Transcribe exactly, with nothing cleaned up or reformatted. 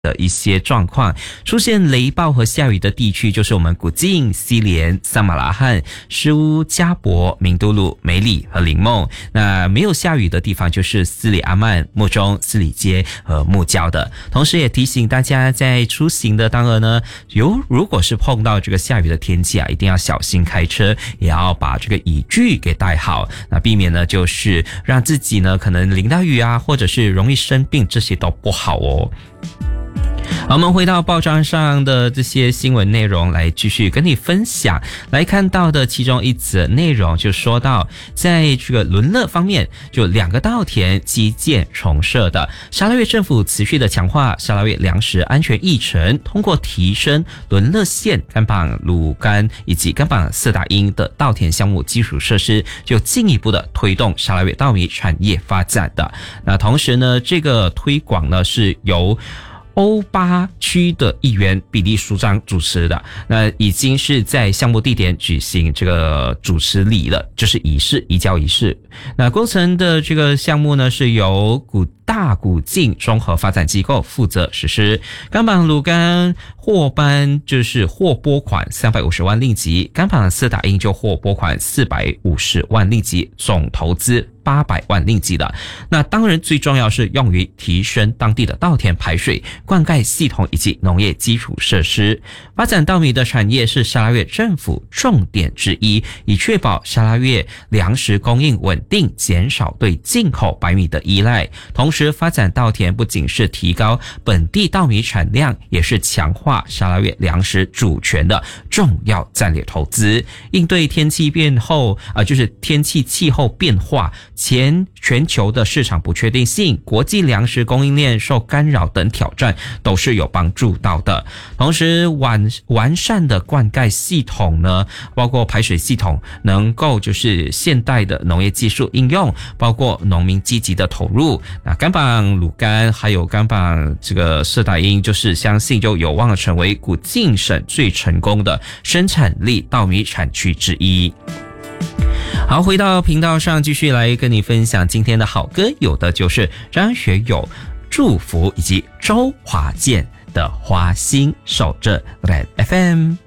的一些状况，出现雷暴和下雨的地区就是我们古晋、西连、萨马拉罕、诗乌、加博、明都鲁、梅里和林梦。那没有下雨的地方就是斯里阿曼、木中、斯里街和木礁的。同时也提醒大家，在出行的当儿呢，有如果是碰到这个下雨的天气啊，一定要小心开车，也要把这个雨具给带好，那避免呢就是让自己呢可能淋到雨啊，或者是容易生病，这些都不好哦。好，我们回到报章上的这些新闻内容来继续跟你分享。来看到的其中一则内容就说到，在这个伦乐方面，就两个稻田基建重设的，沙拉越政府持续的强化沙拉越粮食安全议程，通过提升伦乐县甘榜鲁甘以及甘榜四大英的稻田项目基础设施，就进一步的推动沙拉越稻米产业发展的。那同时呢，这个推广呢是由欧巴区的议员比利署长主持的，那已经是在项目地点举行这个主持礼了，就是仪式移交仪式。那工程的这个项目呢，是由古大古晋综合发展机构负责实施。甘榜鲁甘获颁就是获拨款三百五十万令吉，甘榜四大英就获拨款四百五十万令吉，总投资八百万令吉的。那当然最重要是用于提升当地的稻田排水、灌溉系统以及农业基础设施。发展稻米的产业是沙拉越政府重点之一，以确保沙拉越粮食供应稳定，减少对进口白米的依赖。同时发展稻田不仅是提高本地稻米产量，也是强化沙拉越粮食主权的重要战略投资。应对天气变后呃，就是天气气候变化前全球的市场不确定性、国际粮食供应链受干扰等挑战都是有帮助到的。同时完完善的灌溉系统呢，包括排水系统，能够就是现代的农业技术应用，包括农民积极的投入。那甘榜鲁甘还有甘榜这个四大英，就是相信就有望成为古晋省最成功的生产力稻米产区之一。好，回到频道上继续来跟你分享今天的好歌，有的就是张学友、祝福以及周华健的花心，守着 Red F M。